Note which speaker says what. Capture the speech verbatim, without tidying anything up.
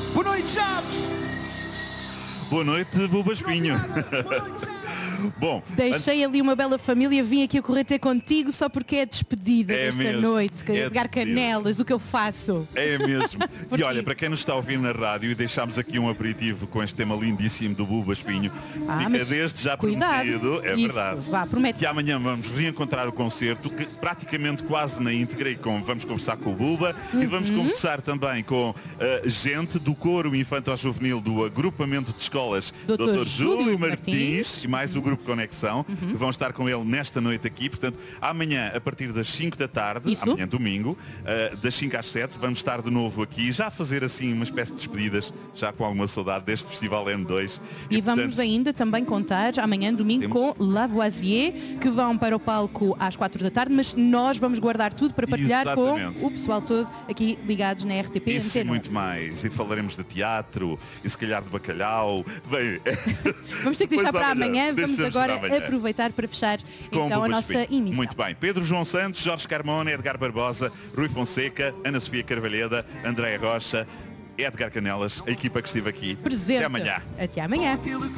Speaker 1: Boa noite, Chaves!
Speaker 2: Boa noite, Buba Espinho. Bom,
Speaker 3: deixei ali uma bela família, vim aqui a correr ter contigo só porque é despedida
Speaker 2: é
Speaker 3: desta
Speaker 2: mesmo,
Speaker 3: noite.
Speaker 2: é
Speaker 3: Pegar canelas, o que eu faço.
Speaker 2: É mesmo. E olha, para quem nos está a ouvir na rádio, e deixámos aqui um aperitivo com este tema lindíssimo do Buba Espinho,
Speaker 3: Ah,
Speaker 2: fica desde já
Speaker 3: cuidado.
Speaker 2: prometido, é
Speaker 3: Isso,
Speaker 2: verdade.
Speaker 3: vá, promete.
Speaker 2: Que amanhã vamos reencontrar o concerto, que praticamente quase na íntegra, e com, vamos conversar com o Buba
Speaker 3: uhum.
Speaker 2: e vamos conversar também com uh, gente do coro infanto-juvenil do agrupamento de escolas
Speaker 3: doutor
Speaker 2: doutor Júlio
Speaker 3: Júlio
Speaker 2: Martins,
Speaker 3: Martins
Speaker 2: e mais o Grupo Conexão,
Speaker 3: uhum.
Speaker 2: que vão estar com ele nesta noite aqui. Portanto, amanhã, a partir das cinco da tarde,
Speaker 3: Isso.
Speaker 2: amanhã domingo, uh, das cinco às sete, vamos estar de novo aqui, já a fazer assim uma espécie de despedidas, já com alguma saudade deste Festival N dois.
Speaker 3: E, e vamos
Speaker 2: portanto,
Speaker 3: ainda também contar amanhã domingo
Speaker 2: temos...
Speaker 3: com Lavoisier, que vão para o palco às quatro da tarde, mas nós vamos guardar tudo para partilhar
Speaker 2: Exatamente.
Speaker 3: com o pessoal todo aqui ligados na R T P.
Speaker 2: Isso e
Speaker 3: Antena.
Speaker 2: muito mais. E falaremos de teatro, e se calhar de bacalhau. Bem,
Speaker 3: vamos ter que deixar para amanhã. Vamos
Speaker 2: Deixamos
Speaker 3: agora
Speaker 2: para amanhã.
Speaker 3: aproveitar para fechar
Speaker 2: Com
Speaker 3: então a
Speaker 2: Buba
Speaker 3: nossa
Speaker 2: Espinho.
Speaker 3: emissão.
Speaker 2: Muito bem. Pedro João Santos, Jorge Carmona, Edgar Barbosa, Rui Fonseca, Ana Sofia Carvalheda, Andréa Rocha, Edgar Canelas, a equipa que esteve aqui.
Speaker 3: Presente.
Speaker 2: Até amanhã.
Speaker 3: Até amanhã.
Speaker 1: Aquele que